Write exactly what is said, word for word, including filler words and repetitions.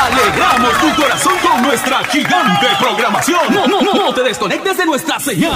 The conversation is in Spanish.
Alegramos tu corazón con nuestra gigante programación. No, no, no, no te desconectes de nuestra señal.